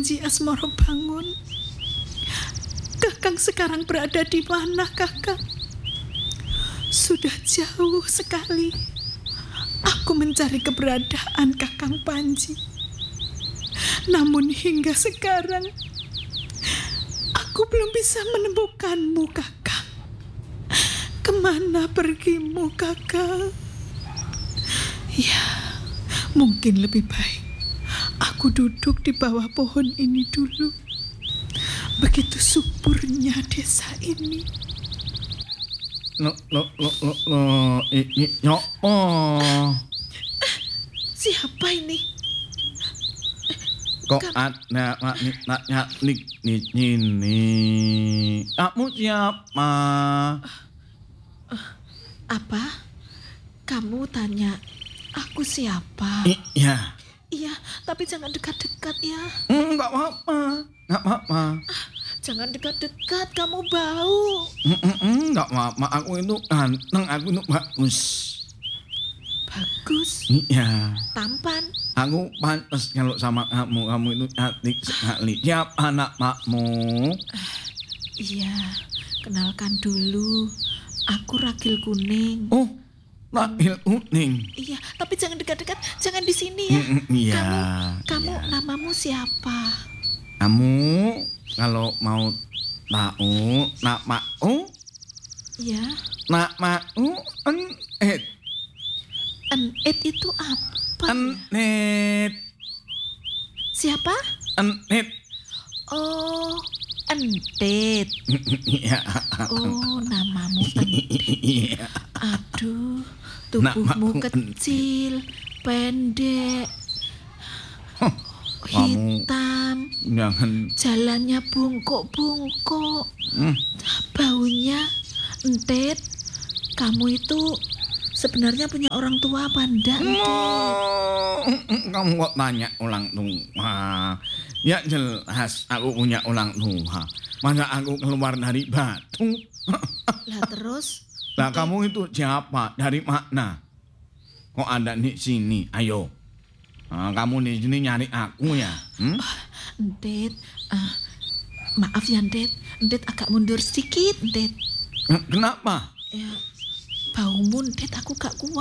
Panji Asmoro Bangun. Kakang sekarang berada di mana, Kakang? Sudah jauh sekali aku mencari keberadaan Kakang Panji. Namun hingga sekarang aku belum bisa menemukanmu, Kakang. Kemana pergimu, Kakang? Ya, mungkin lebih baik aku duduk di bawah pohon ini dulu. Begitu suburnya desa ini. Ini nyopo? Siapa ini? Kok ada maknya ini? Kamu siapa? Apa? Kamu tanya aku siapa? Iya. Iya, tapi jangan dekat-dekat ya. Enggak apa-apa. Jangan dekat-dekat, kamu bau. Enggak apa-apa, aku itu ganteng, aku itu bagus. Bagus? Iya. Tampan? Aku pantas kalau sama kamu itu cantik sekali. Siapa namamu? Iya, kenalkan dulu. Aku Ragil Kuning. Oh, Ragil Kuning. Iya, tapi jangan dekat-dekat, jangan di sini ya. Iya. Kamu namamu siapa? Kamu kalau mau tahu namaku? Iya. Namaku Enit. Enit itu apa? Enit. Siapa? Enit. Oh, Entit. Iya. Oh, namamu Entit. Iya. Aduh, tubuhmu Namaku kecil, pendek, kamu hitam, jangan. jalannya bungkuk-bungkuk, baunya Entit. Kamu itu sebenarnya punya orang tua apa enggak, Entit? Kamu kok tanya ulang tua? Ya jelas aku punya ulang tua. Masa aku keluar dari batu? Lah terus? Lah kamu itu siapa? Dari mana? Kok ada di sini? Ayo. Kamu di sini nyari aku ya? Entit, maaf ya Entit. Entit agak mundur sedikit, Entit. Kenapa? Ya, baumu Entit aku gak kuat.